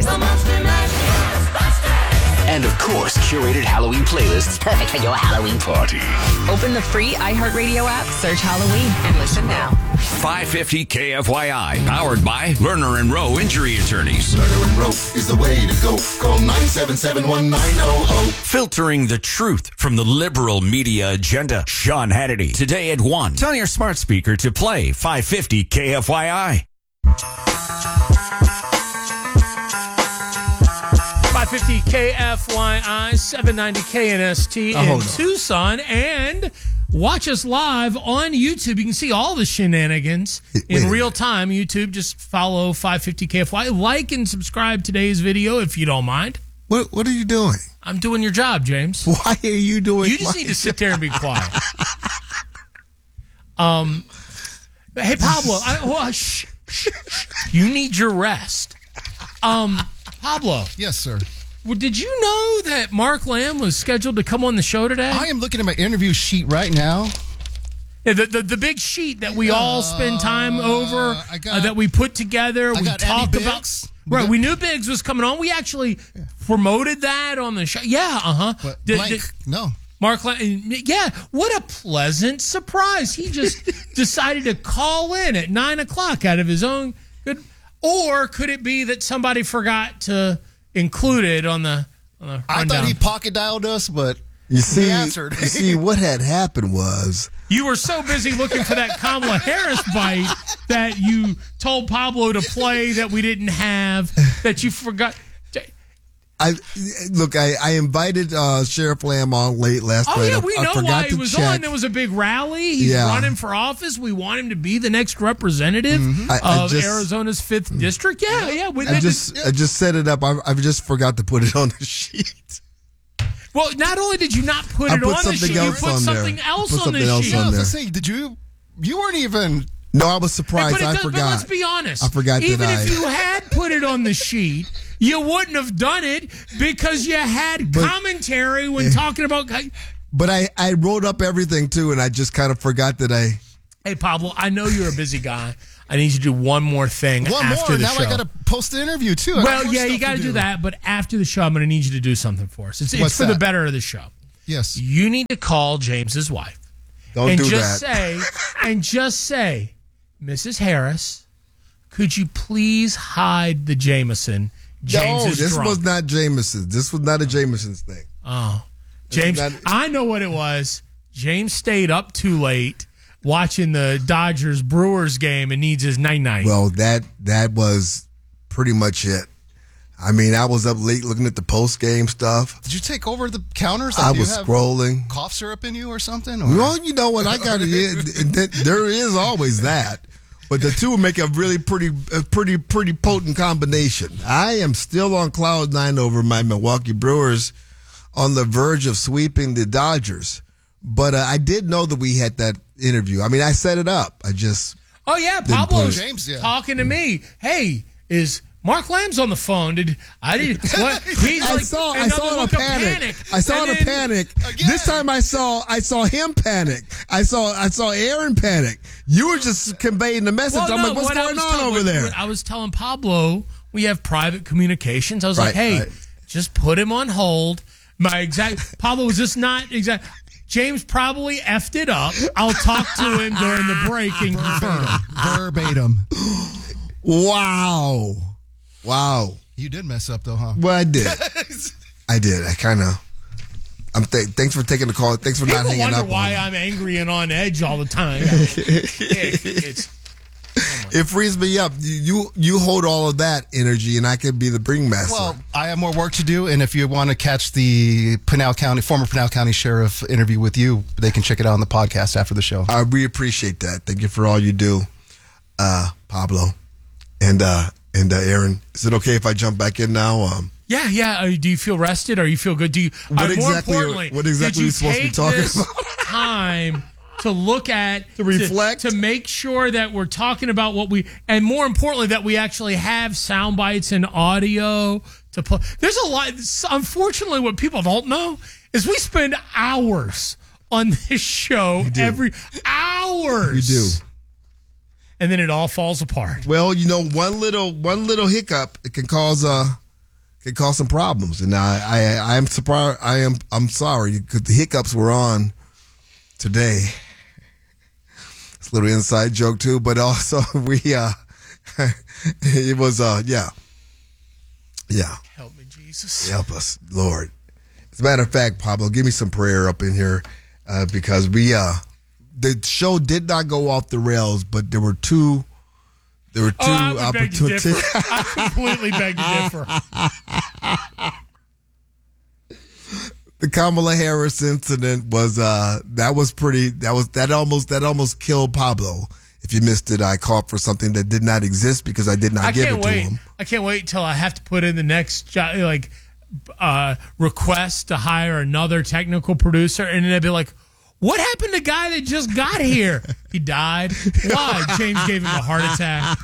Speaker 34: And of course, curated Halloween playlists perfect for your Halloween party.
Speaker 35: Open the free iHeartRadio app, search Halloween, and listen now.
Speaker 10: five fifty K F Y I, powered by Lerner and Rowe Injury Attorneys.
Speaker 36: Lerner and Rowe is the way to go. Call nine seven seven, one nine zero zero.
Speaker 10: Filtering the truth from the liberal media agenda. Sean Hannity, today at one. Tell your smart speaker to play five fifty K F Y I.
Speaker 1: five fifty K F Y I, seven ninety K N S T
Speaker 7: Oh,
Speaker 1: in
Speaker 7: hold on.
Speaker 1: Tucson. And watch us live on YouTube. You can see all the shenanigans
Speaker 7: Wait a
Speaker 1: in
Speaker 7: minute.
Speaker 1: real time. YouTube, just follow five fifty K F Y. Like and subscribe today's video if you don't mind.
Speaker 7: What What are you doing?
Speaker 1: I'm doing your job, James.
Speaker 7: Why are you doing?
Speaker 1: You just
Speaker 7: my
Speaker 1: need to sit there and be quiet. Um, hey Pablo, I, well, shh, shh, shh. You need your rest. Um, Pablo.
Speaker 8: Yes, sir.
Speaker 1: Well, did you know that Mark Lamb was scheduled to come on the show today?
Speaker 8: I am looking at my interview sheet right now.
Speaker 1: Yeah, the, the the big sheet that we all spend time over,
Speaker 8: I got-
Speaker 1: uh, that we put together,
Speaker 8: I
Speaker 1: we
Speaker 8: got
Speaker 1: talked
Speaker 8: Andy
Speaker 1: about.
Speaker 8: Biggs.
Speaker 1: Right,
Speaker 8: got-
Speaker 1: we knew Biggs was coming on. We actually promoted that on the show. Yeah, uh huh.
Speaker 8: But blank, no.
Speaker 1: Mark, La- yeah, what a pleasant surprise. He just decided to call in at nine o'clock out of his own good. Or could it be that somebody forgot to include it on the, on the
Speaker 8: I
Speaker 1: rundown?
Speaker 8: thought he pocket dialed us, but
Speaker 7: You see,
Speaker 8: he answered.
Speaker 7: you see, what had happened was
Speaker 1: You were so busy looking for that Kamala Harris bite that you told Pablo to play that we didn't have, that you forgot.
Speaker 7: I look. I, I invited uh, Sheriff Lamb on late last
Speaker 1: Oh,
Speaker 7: night.
Speaker 1: yeah,
Speaker 7: I-
Speaker 1: we
Speaker 7: I
Speaker 1: know
Speaker 7: forgot
Speaker 1: why he
Speaker 7: to
Speaker 1: was
Speaker 7: check.
Speaker 1: on. There was a big rally. He's
Speaker 7: Yeah.
Speaker 1: running for office. We want him to be the next representative
Speaker 7: I- I
Speaker 1: of
Speaker 7: just-
Speaker 1: Arizona's fifth district. Yeah, yeah. We,
Speaker 7: I just I just set it up. I, I just forgot to put it on the sheet.
Speaker 1: Well, not only did you not put
Speaker 7: I
Speaker 1: it
Speaker 7: put
Speaker 1: on the
Speaker 7: something
Speaker 1: sheet, you
Speaker 7: else
Speaker 1: put
Speaker 7: on there.
Speaker 1: something
Speaker 7: I
Speaker 1: else
Speaker 7: put
Speaker 1: on
Speaker 7: something
Speaker 1: the
Speaker 7: else
Speaker 1: sheet.
Speaker 7: on
Speaker 8: I was
Speaker 7: there.
Speaker 8: gonna say, did you? You weren't even.
Speaker 7: No, I was surprised.
Speaker 1: But it
Speaker 7: I
Speaker 1: does-
Speaker 7: forgot.
Speaker 1: But let's be honest.
Speaker 7: I forgot
Speaker 1: Even
Speaker 7: that
Speaker 1: if
Speaker 7: I.
Speaker 1: you had put it on the sheet, you wouldn't have done it because you had
Speaker 7: But-
Speaker 1: commentary when talking about.
Speaker 7: But I, I wrote up everything too, and I just kind of forgot that I.
Speaker 1: Hey, Pablo, I know you're a busy guy. I need you to do one more thing
Speaker 8: One
Speaker 1: after
Speaker 8: more.
Speaker 1: the
Speaker 8: Now
Speaker 1: show.
Speaker 8: I got to post the interview too. I got
Speaker 1: Well,
Speaker 8: more
Speaker 1: yeah,
Speaker 8: stuff
Speaker 1: you got to
Speaker 8: to
Speaker 1: do that. But after the show, I'm going to need you to do something for us. It's, it's
Speaker 8: What's
Speaker 1: for the
Speaker 8: that?
Speaker 1: better of the show.
Speaker 8: Yes.
Speaker 1: You need to call James's wife.
Speaker 7: Don't
Speaker 1: and
Speaker 7: do
Speaker 1: just
Speaker 7: that.
Speaker 1: say, and just say, Missus Harris, could you please hide the Jameson? James
Speaker 7: no,
Speaker 1: is
Speaker 7: this
Speaker 1: drunk.
Speaker 7: was not Jameson's. This was not a Jameson's thing.
Speaker 1: Oh,
Speaker 7: This
Speaker 1: James,
Speaker 7: was not-
Speaker 1: I know what it was. James stayed up too late watching the Dodgers Brewers game and needs his night night.
Speaker 7: Well, that that was pretty much it. I mean, I was up late looking at the post game stuff.
Speaker 8: Did you take over the counters?
Speaker 7: I
Speaker 8: do you
Speaker 7: was
Speaker 8: have
Speaker 7: scrolling.
Speaker 8: Cough syrup in you or something? Or?
Speaker 7: Well, you know what? I got it. There is always that, but the two make a really pretty, a pretty, pretty potent combination. I am still on cloud nine over my Milwaukee Brewers, on the verge of sweeping the Dodgers. But uh, I did know that we had that interview. I mean, I set it up. I just
Speaker 1: Oh yeah,
Speaker 7: Didn't
Speaker 1: Pablo's
Speaker 7: put it.
Speaker 8: James, yeah.
Speaker 1: talking to me. Hey, is Mark Lamb's on the phone? Did I did what? He's
Speaker 7: I
Speaker 1: like,
Speaker 7: saw I
Speaker 1: another
Speaker 7: saw it a
Speaker 1: look of
Speaker 7: panic. I saw
Speaker 1: And
Speaker 7: it a
Speaker 1: then-
Speaker 7: panic. This time I saw I saw him panic. I saw I saw Aaron panic. You were just conveying the message.
Speaker 1: Well,
Speaker 7: I'm
Speaker 1: no,
Speaker 7: like, what's
Speaker 1: what I
Speaker 7: going
Speaker 1: was
Speaker 7: on
Speaker 1: telling-
Speaker 7: over
Speaker 1: what-
Speaker 7: there?
Speaker 1: what I was telling Pablo we have private communications. I was like,
Speaker 7: Right,
Speaker 1: hey,
Speaker 7: right.
Speaker 1: just put him on hold. My exact Pablo was just not exact. James probably effed it up. I'll talk to him during the break and confirm.
Speaker 8: Verbatim.
Speaker 7: Wow. Wow.
Speaker 8: You did mess up though, huh?
Speaker 7: Well, I did. I did. I kind of. I'm. Th- thanks for taking the call. Thanks for
Speaker 1: People
Speaker 7: not hanging
Speaker 1: wonder
Speaker 7: up.
Speaker 1: why
Speaker 7: on
Speaker 1: I'm angry and on edge all the time. It- it's
Speaker 7: It frees me up. You, you you hold all of that energy, and I can be the ringmaster.
Speaker 8: Well, I have more work to do, and if you want to catch the Pinal County, former Pinal County Sheriff interview with you, they can check it out on the podcast after the show.
Speaker 7: I we appreciate that. Thank you for all you do, uh, Pablo, and uh, and uh, Aaron. Is it okay if I jump back in now? Um,
Speaker 1: Yeah, yeah. Uh, do you feel rested? Or you feel good? Do you?
Speaker 7: What
Speaker 1: uh, more
Speaker 7: exactly are-
Speaker 1: importantly,
Speaker 7: what exactly
Speaker 1: did you
Speaker 7: are we supposed to be
Speaker 1: take
Speaker 7: talking
Speaker 1: this
Speaker 7: about?
Speaker 1: time to look at,
Speaker 7: To reflect?
Speaker 1: to, make sure that we're talking about what we, and more importantly, that we actually have sound bites and audio to play. There's a lot. Unfortunately, what people don't know is we spend hours on this show every hours.
Speaker 7: You do.
Speaker 1: And then it all falls apart.
Speaker 7: Well, you know, one little one little hiccup it can cause uh can cause some problems, and I I I am surprised. I am I'm sorry because the hiccups were on today. It's a little inside joke too, but also we uh it was uh yeah yeah
Speaker 1: Help me, Jesus.
Speaker 7: help us, Lord. As a matter of fact, Pablo, give me some prayer up in here uh, because we uh the show did not go off the rails, but there were two. There were two
Speaker 1: Oh, I would beg to
Speaker 7: opportunities.
Speaker 1: differ. I completely beg to differ.
Speaker 7: the Kamala Harris incident was uh, that was pretty. That was that almost that almost killed Pablo. If you missed it, I called for something that did not exist because I did not
Speaker 1: I
Speaker 7: give
Speaker 1: can't
Speaker 7: it
Speaker 1: wait.
Speaker 7: to him.
Speaker 1: I can't wait until I have to put in the next jo- like uh, request to hire another technical producer, and then they'd be like, "What happened to the guy that just got here? He died. Why? James gave him a heart attack."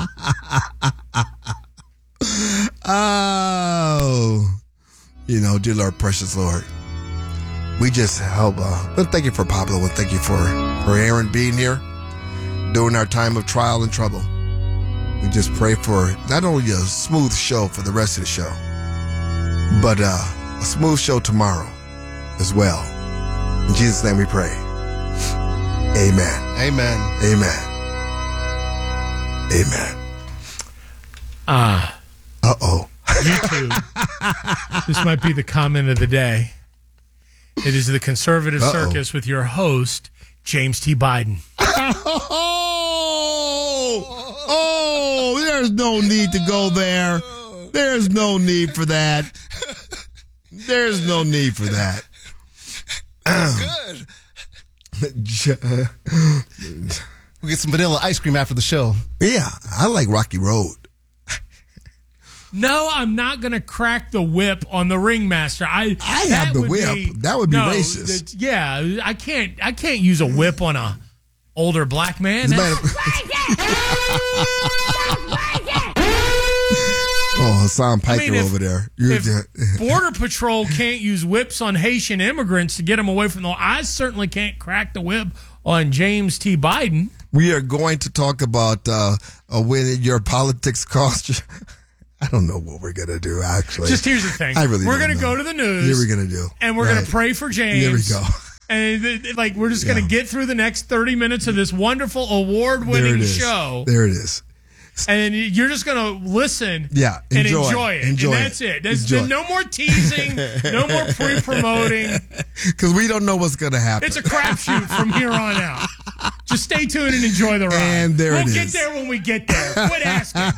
Speaker 7: Oh, you know, dear Lord, precious Lord, we just help. Uh, but thank you for Pablo, and thank you for for Aaron being here during our time of trial and trouble. We just pray for not only a smooth show for the rest of the show, but uh, a smooth show tomorrow as well. In Jesus' name we pray. Amen.
Speaker 8: Amen.
Speaker 7: Amen. Amen.
Speaker 1: Ah.
Speaker 7: Uh oh.
Speaker 1: YouTube. This might be the comment of the day. It is the Conservative
Speaker 7: Uh-oh.
Speaker 1: Circus with your host, James T. Biden.
Speaker 7: Oh, oh, there's no need to go there. There's no need for that. There's no need for that.
Speaker 8: Good. We'll get some vanilla ice cream after the show.
Speaker 7: Yeah, I like Rocky Road.
Speaker 1: No, I'm not going to crack the whip on the ringmaster. I
Speaker 7: I
Speaker 1: that
Speaker 7: have the
Speaker 1: would
Speaker 7: whip.
Speaker 1: be-
Speaker 7: That would be
Speaker 1: no,
Speaker 7: racist.
Speaker 1: that- yeah, I can't. I can't use a whip on a older black man.
Speaker 7: As a
Speaker 1: That's-
Speaker 7: Oh, Hassan Piker
Speaker 1: I mean, if-
Speaker 7: over there. You're
Speaker 1: if
Speaker 7: the-
Speaker 1: Border Patrol can't use whips on Haitian immigrants to get them away from the. I certainly can't crack the whip on James T. Biden.
Speaker 7: We are going to talk about uh, uh, when your politics cost you. I don't know what we're going to do, actually.
Speaker 1: Just here's the thing.
Speaker 7: I really
Speaker 1: We're
Speaker 7: don't
Speaker 1: going to
Speaker 7: know.
Speaker 1: go to the news.
Speaker 7: Here we're going to do.
Speaker 1: And we're
Speaker 7: Right.
Speaker 1: going to pray for James.
Speaker 7: Here we go.
Speaker 1: And th- like we're just going to
Speaker 7: Yeah.
Speaker 1: get through the next thirty minutes of this wonderful award-winning
Speaker 7: There it is.
Speaker 1: show.
Speaker 7: There it is.
Speaker 1: And you're just going to listen
Speaker 7: Yeah,
Speaker 1: and
Speaker 7: enjoy.
Speaker 1: enjoy it.
Speaker 7: Enjoy
Speaker 1: and that's
Speaker 7: it.
Speaker 1: it. There's
Speaker 7: Enjoy.
Speaker 1: no more teasing, no more pre-promoting.
Speaker 7: Because we don't know what's going to happen.
Speaker 1: It's a crapshoot from here on out. Just stay tuned and enjoy the ride.
Speaker 7: And there
Speaker 1: we'll
Speaker 7: it
Speaker 1: get
Speaker 7: is.
Speaker 1: there when we get there. Quit asking.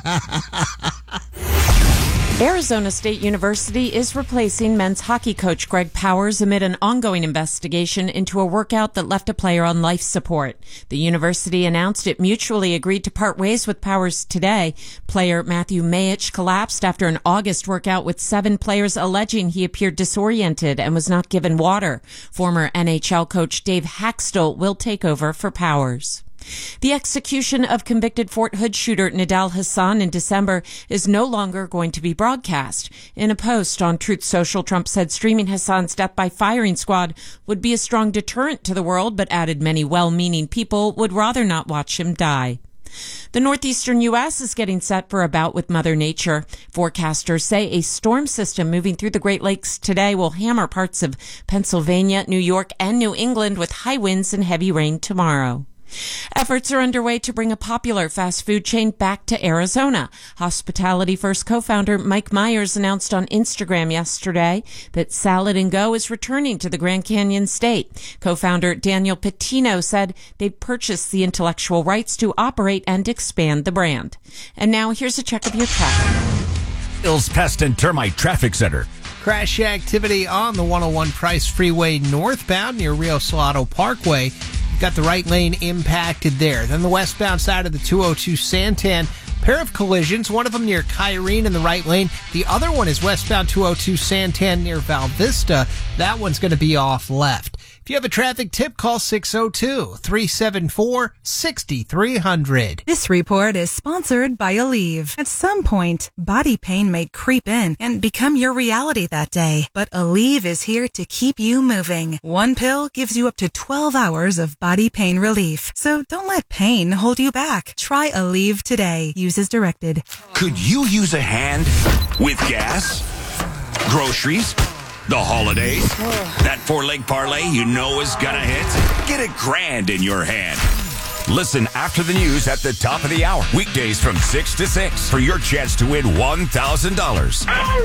Speaker 32: Arizona State University is replacing men's hockey coach Greg Powers amid an ongoing investigation into a workout that left a player on life support. The university announced it mutually agreed to part ways with Powers today. Player Matthew Mayich collapsed after an August workout with seven players alleging he appeared disoriented and was not given water. Former N H L coach Dave Haxtell will take over for Powers. The execution of convicted Fort Hood shooter Nidal Hassan in December is no longer going to be broadcast. In a post on Truth Social, Trump said streaming Hassan's death by firing squad would be a strong deterrent to the world, but added many well-meaning people would rather not watch him die. The northeastern U S is getting set for a bout with Mother Nature. Forecasters say a storm system moving through the Great Lakes today will hammer parts of Pennsylvania, New York, and New England with high winds and heavy rain tomorrow. Efforts are underway to bring a popular fast food chain back to Arizona. Hospitality First co-founder Mike Myers announced on Instagram yesterday that Salad and Go is returning to the Grand Canyon State. Co-founder Daniel Patino said they've purchased the intellectual rights to operate and expand the brand. And now here's a check of your traffic.
Speaker 10: Hills Pest and Termite Traffic Center.
Speaker 9: Crash activity on the one oh one Price Freeway northbound near Rio Salado Parkway. You've got the right lane impacted there. Then the westbound side of the two oh two Santan. Pair of collisions, one of them near Kyrene in the right lane. The other one is westbound two oh two Santan near Val Vista. That one's going to be off left. If you have a traffic tip, call six oh two, three seven four, six three zero zero.
Speaker 33: This report is sponsored by Aleve. At some point, body pain may creep in and become your reality that day. But Aleve is here to keep you moving. One pill gives you up to twelve hours of body pain relief. So don't let pain hold you back. Try Aleve today. Use as directed.
Speaker 10: Could you use a hand with gas, groceries, the holidays? That four-leg parlay you know is gonna hit? Get a grand in your hand. Listen after the news at the top of the hour. Weekdays from six to six for your chance to win one thousand dollars.
Speaker 11: Oh,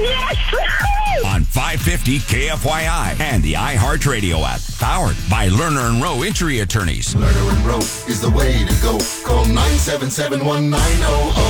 Speaker 11: yes!
Speaker 10: On five fifty K F Y I and the iHeartRadio app. Powered by Lerner and Rowe Injury Attorneys.
Speaker 36: Lerner and Rowe is the way to go. Call nine seven seven, one nine zero zero.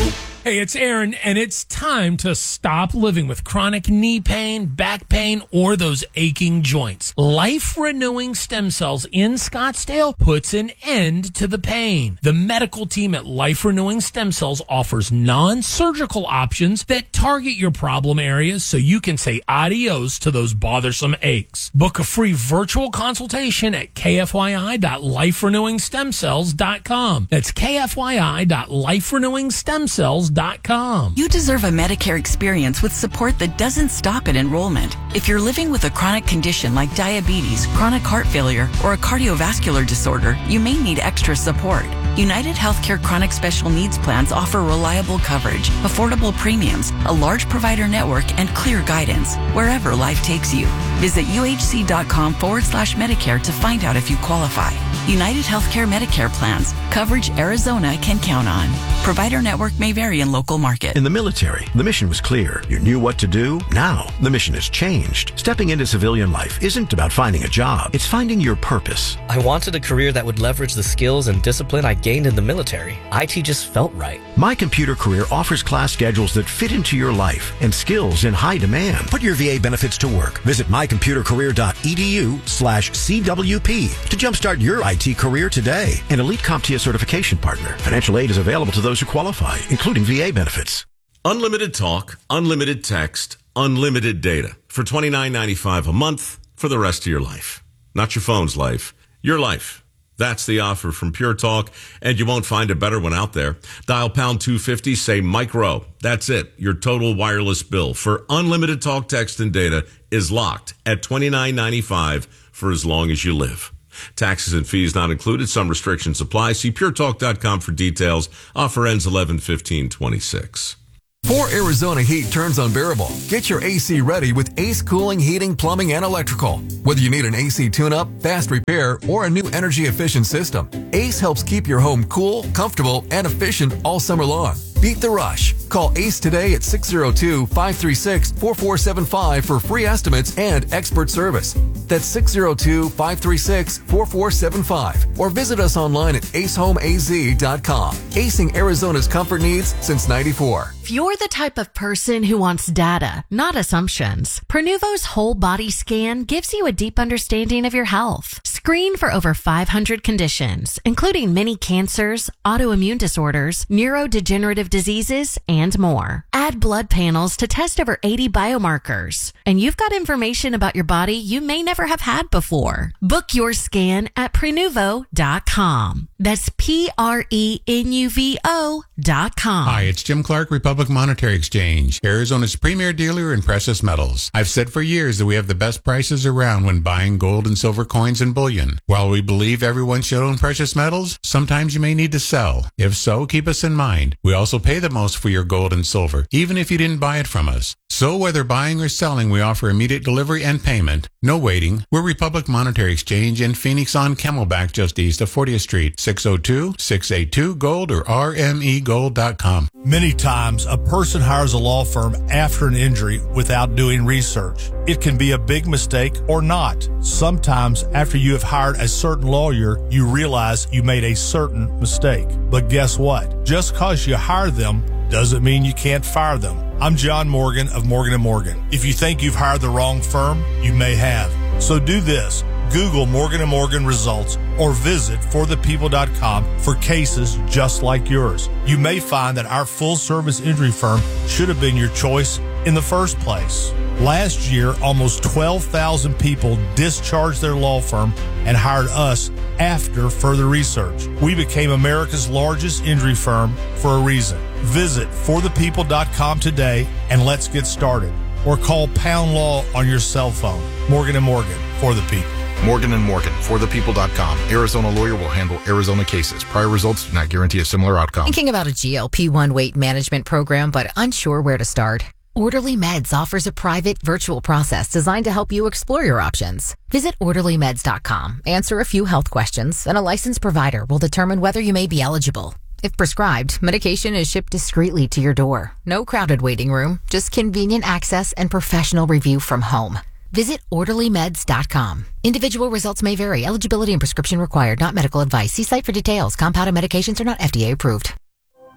Speaker 1: Hey, it's Aaron, and it's time to stop living with chronic knee pain, back pain, or those aching joints. Life Renewing Stem Cells in Scottsdale puts an end to the pain. The medical team at Life Renewing Stem Cells offers non-surgical options that target your problem areas so you can say adios to those bothersome aches. Book a free virtual consultation at k f y i dot life renewing stem cells dot com. That's k f y i dot life renewing stem cells dot com.
Speaker 12: You deserve a Medicare experience with support that doesn't stop at enrollment. If you're living with a chronic condition like diabetes, chronic heart failure, or a cardiovascular disorder, you may need extra support. United Healthcare Chronic Special Needs Plans offer reliable coverage, affordable premiums, a large provider network, and clear guidance wherever life takes you. Visit uhc.com forward slash Medicare to find out if you qualify. United Healthcare Medicare plans. Coverage Arizona can count on. Provider network may vary in local market.
Speaker 13: In the military, the mission was clear. You knew what to do. Now, the mission has changed. Stepping into civilian life isn't about finding a job. It's finding your purpose.
Speaker 14: I wanted a career that would leverage the skills and discipline I gained in the military. I T just felt right.
Speaker 13: My Computer Career offers class schedules that fit into your life and skills in high demand. Put your V A benefits to work. Visit my computer career dot e d u slash c w p to jumpstart your I T career today. An elite CompTIA certification partner. Financial aid is available to those who qualify, including V A benefits.
Speaker 15: Unlimited talk, unlimited text, unlimited data for twenty-nine ninety-five a month for the rest of your life. Not your phone's life, your life. That's the offer from Pure Talk, and you won't find a better one out there. Dial pound two fifty, say Mike Rowe. That's it. Your total wireless bill for unlimited talk, text, and data is locked at twenty-nine ninety-five for as long as you live. Taxes and fees not included. Some restrictions apply. See pure talk dot com for details. Offer ends eleven fifteen twenty-six.
Speaker 16: Before Arizona heat turns unbearable, get your A C ready with Ace Cooling, Heating, Plumbing, and Electrical. Whether you need an A C tune-up, fast repair, or a new energy-efficient system, Ace helps keep your home cool, comfortable, and efficient all summer long. Beat the rush. Call Ace today at six oh two, five three six, four four seven five for free estimates and expert service. That's six oh two, five three six, four four seven five. Or visit us online at ace home a z dot com. Acing Arizona's comfort needs since ninety-four.
Speaker 17: If you're the type of person who wants data, not assumptions, Prenuvo's whole body scan gives you a deep understanding of your health. Screen for over five hundred conditions, including many cancers, autoimmune disorders, neurodegenerative diseases, and more. Add blood panels to test over eighty biomarkers. And you've got information about your body you may never have had before. Book your scan at Prenuvo dot com. That's P R E N U V O dot com.
Speaker 18: Hi, it's Jim Clark, Republic Monetary Exchange, Arizona's premier dealer in precious metals. I've said for years that we have the best prices around when buying gold and silver coins and bullion. While we believe everyone should own precious metals, sometimes you may need to sell. If so, keep us in mind. We also pay the most for your gold and silver, even if you didn't buy it from us. So whether buying or selling, we offer immediate delivery and payment. No waiting. We're Republic Monetary Exchange in Phoenix on Camelback, just east of fortieth Street, six oh two, six eight two, gold or r m e gold dot com.
Speaker 19: Many times, a person hires a law firm after an injury without doing research. It can be a big mistake or not. Sometimes, after you have hired a certain lawyer, you realize you made a certain mistake. But guess what? Just because you hire them doesn't mean you can't fire them. I'm John Morgan of Morgan and Morgan. If you think you've hired the wrong firm, you may have. So do this. Google Morgan and Morgan results or visit for the people dot com for cases just like yours. You may find that our full-service injury firm should have been your choice in the first place. Last year, almost twelve thousand people discharged their law firm and hired us after further research. We became America's largest injury firm for a reason. Visit for the people dot com today and let's get started. Or call Pound Law on your cell phone. Morgan and Morgan, for the people.
Speaker 20: Morgan and Morgan, for the people dot com. Arizona lawyer will handle Arizona cases. Prior results do not guarantee a similar outcome.
Speaker 35: Thinking about a G L P one weight management program, but unsure where to start? Orderly Meds offers a private virtual process designed to help you explore your options. Visit orderly meds dot com, answer a few health questions, and a licensed provider will determine whether you may be eligible. If prescribed, medication is shipped discreetly to your door. No crowded waiting room, just convenient access and professional review from home. Visit orderly meds dot com. Individual results may vary. Eligibility and prescription required. Not medical advice. See site for details. Compounded medications are not F D A approved.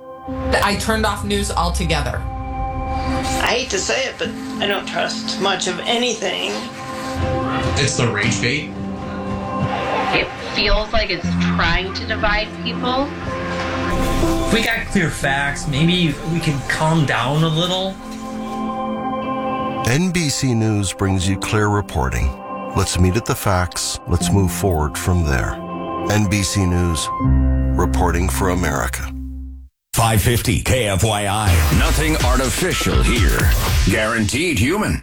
Speaker 2: I turned off news altogether.
Speaker 3: I hate to say it, but I don't trust much of anything.
Speaker 4: It's the rage bait.
Speaker 5: It feels like it's trying to divide people.
Speaker 6: If we got clear facts, maybe we can calm down a little.
Speaker 21: N B C News brings you clear reporting. Let's meet at the facts. Let's move forward from there. N B C News, reporting for America.
Speaker 10: five fifty K F Y I. Nothing artificial here. Guaranteed human.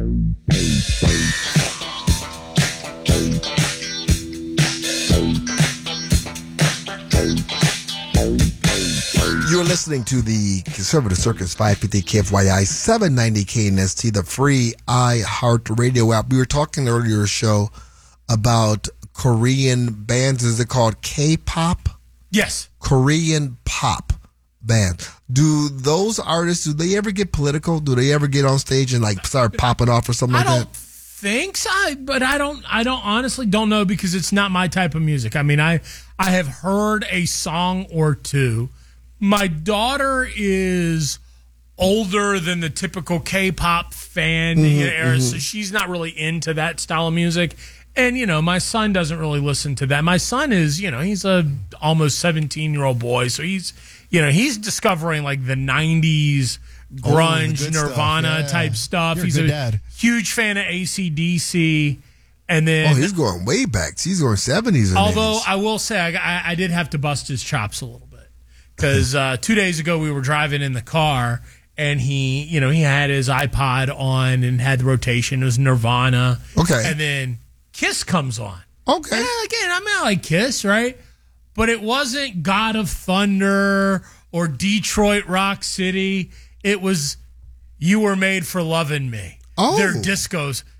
Speaker 7: You're listening to the Conservative Circus five fifty K F Y I seven ninety K N S T, the free iHeart Radio app. We were talking earlier in the show about Korean bands. Is it called K-pop?
Speaker 1: Yes.
Speaker 7: Korean pop band. Do those artists, do they ever get political? Do they ever get on stage and like start popping off or something
Speaker 1: I
Speaker 7: like
Speaker 1: don't
Speaker 7: that?
Speaker 1: think so, but I don't. I don't honestly don't know because it's not my type of music. I mean, I I have heard a song or two. My daughter is older than the typical K-pop fan
Speaker 7: Mm-hmm,
Speaker 1: you know, era, so she's not really into that style of music. And you know, my son doesn't really listen to that. My son is, you know, he's a almost seventeen year old boy, so he's, you know, he's discovering like the nineties grunge,
Speaker 7: oh, the
Speaker 1: Nirvana
Speaker 7: stuff, yeah.
Speaker 1: type stuff.
Speaker 7: You're a
Speaker 1: he's
Speaker 7: good
Speaker 1: a
Speaker 7: dad.
Speaker 1: huge fan of A C D C. And then,
Speaker 7: Oh, he's going way back. He's going seventies and
Speaker 1: although
Speaker 7: eighties.
Speaker 1: I will say, I, I, I did have to bust his chops a little bit because uh, two days ago we were driving in the car and he, you know, he had his iPod on and had the rotation. It was Nirvana.
Speaker 7: Okay.
Speaker 1: And then Kiss comes on.
Speaker 7: Okay.
Speaker 1: And I, again, I mean, I like Kiss, right? But it wasn't God of Thunder or Detroit Rock City. It was You Were Made for Loving Me.
Speaker 7: Oh.
Speaker 1: Their discos.